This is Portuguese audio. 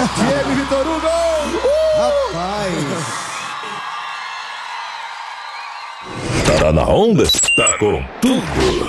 Diego e Vitor Hugo! Rapaz! Tá na onda? Tá com tudo.